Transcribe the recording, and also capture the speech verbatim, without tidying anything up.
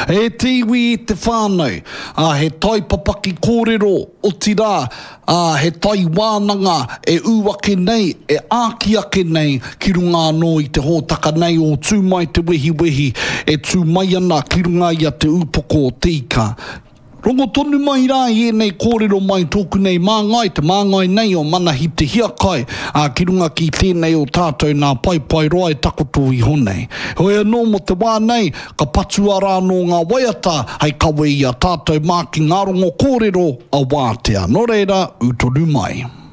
E te iwi i te whānau, uh, he tai papaki kōrero o tira, uh, he tai wānanga e uake nei, e āki ake nei ki runga anō i te hōtaka nei o tū mai te wehi wehi, e tū mai ana ki runga i a te upoko o te ika. Rongo tonu mai rā i nei kōrero mai tōku nei māngai, te māngai nei o mana hi te hiakai, a ki runga ki tēnei o tātou nā pai pai roa e takoto i honei. Hoi anō mo te wā nei, ka patu ara no ngā waiata, hei kawe i a tātou mā ki ngā rongo kōrero a wātea. Nō reira, utonu mai.